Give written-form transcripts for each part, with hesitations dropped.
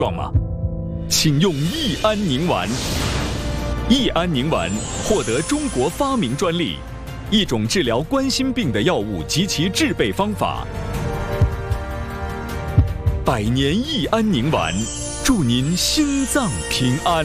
状吗？请用益安宁丸。益安宁丸获得中国发明专利，一种治疗冠心病的药物及其制备方法。百年益安宁丸，祝您心脏平安。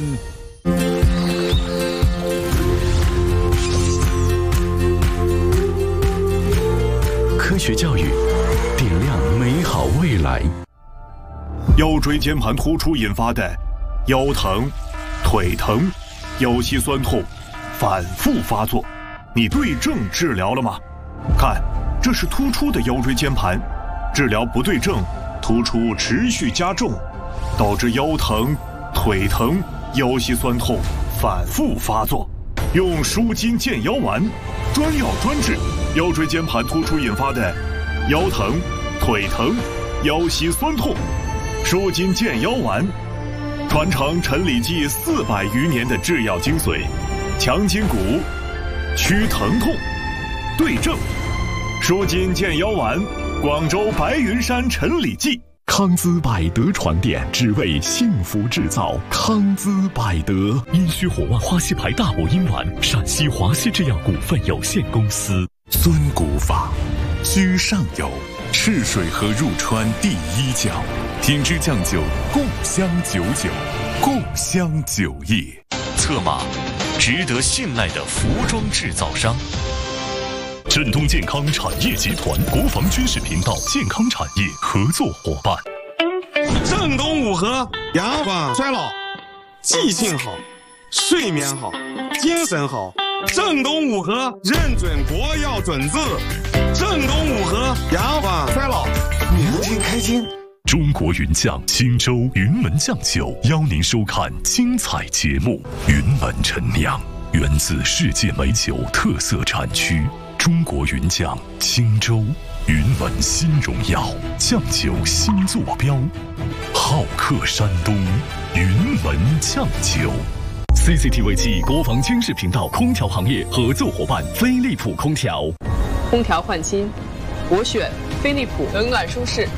科学教育，点亮美好未来。 腰椎间盘突出引发的腰疼、腿疼、腰膝酸痛反复发作，你对症治疗了吗？看，这是突出的腰椎间盘，治疗不对症，突出持续加重，导致腰疼、腿疼、腰膝酸痛反复发作。用舒筋健腰丸，专药专治腰椎间盘突出引发的腰疼、腿疼、腰膝酸痛。舒筋健腰丸，传承陈李济400余年的制药精髓，强筋骨，祛疼痛，对症。舒筋健腰丸，广州白云山陈李济。 康姿百德床垫，只为幸福制造。康姿百德，阴虚火旺花溪牌大补阴丸，陕西华西制药股份有限公司。 尊骨法，居上游，赤水河入川第1角，品质酱酒，共襄99，共襄酒业。 策马，值得信赖的服装制造商。 振东健康产业集团国防军事频道健康产业合作伙伴。 正东五合，延缓衰老，记性好，睡眠好，精神好。正东五合认准国药准字，正东五合延缓衰老，年轻开心。 中国云酱青州云门酱酒邀您收看精彩节目。云门陈酿，源自世界美酒特色产区。中国云酱青州云门新荣耀酱酒新坐标，好客山东云门酱酒。CCTV 暨国防军事频道空调行业合作伙伴飞利浦空调。 空调换新，我选飞利浦，冷暖舒适。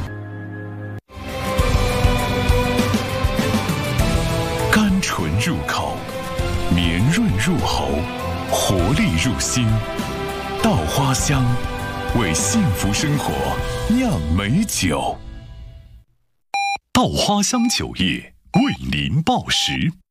甘醇入口，绵润入喉，活力入心。稻花香，为幸福生活酿美酒。 稻花香酒业为您报时。